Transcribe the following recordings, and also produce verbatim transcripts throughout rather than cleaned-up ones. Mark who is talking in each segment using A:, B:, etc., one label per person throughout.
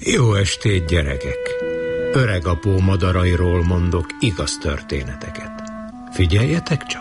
A: Jó estét, gyerekek! Öregapó madarairól mondok igaz történeteket. Figyeljetek csak!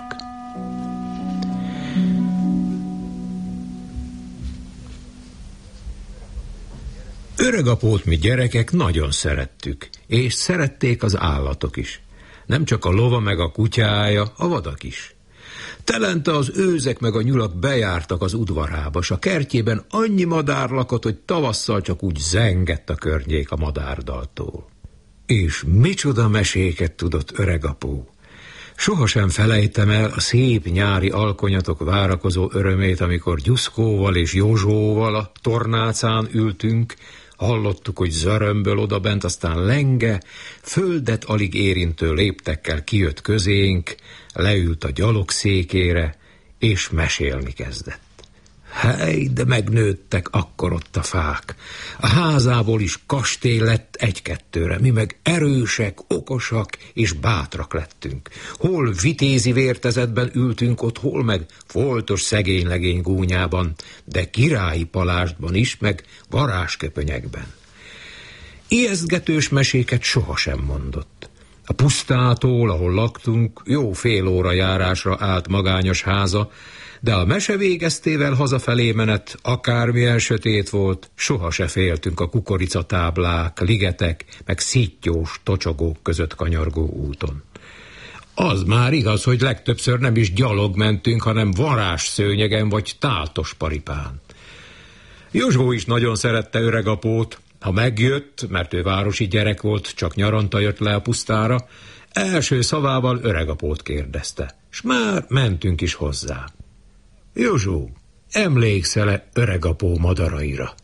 A: Öregapót mi gyerekek nagyon szerettük, és szerették az állatok is. Nem csak a lova meg a kutyája, a vadak is. Telente az őzek meg a nyulak bejártak az udvarába, s a kertjében annyi madár lakott, hogy tavasszal csak úgy zengett a környék a madárdaltól. És micsoda meséket tudott öregapó! Sohasem felejtem el a szép nyári alkonyatok várakozó örömét, amikor Gyuszkóval és Józsóval a tornácán ültünk, hallottuk, hogy zörömböl odabent, aztán lenge, földet alig érintő léptekkel kijött közénk, leült a gyalogszékére, és mesélni kezdett. Hely, de megnőttek akkor ott a fák. A házából is kastély lett egy-kettőre, mi meg erősek, okosak és bátrak lettünk. Hol vitézi vértezetben ültünk ott, hol meg foltos szegény legény gúnyában, de királyi palástban is, meg varázsköpönyekben. Ijesztgetős meséket sohasem mondott. A pusztától, ahol laktunk, jó fél óra járásra állt magányos háza, de a mese végeztével hazafelé menet, akármilyen sötét volt, soha se féltünk a kukoricatáblák, ligetek, meg szittyós tocsogók között kanyargó úton. Az már igaz, hogy legtöbbször nem is gyalog mentünk, hanem varázsszőnyegen vagy táltos paripán. Józsó is nagyon szerette öregapót. Ha megjött, mert ő városi gyerek volt, csak nyaranta jött le a pusztára, első szavával öregapót kérdezte, s már mentünk is hozzá. Józsó, emlékszel-e öregapó madaraira?